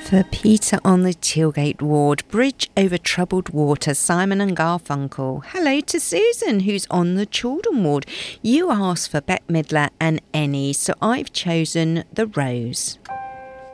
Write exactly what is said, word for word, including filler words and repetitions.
For Peter on the Tilgate ward, Bridge over Troubled Water, Simon and Garfunkel. Hello to Susan, who's on the Children ward. You asked for Bette Midler and Annie, so I've chosen The Rose.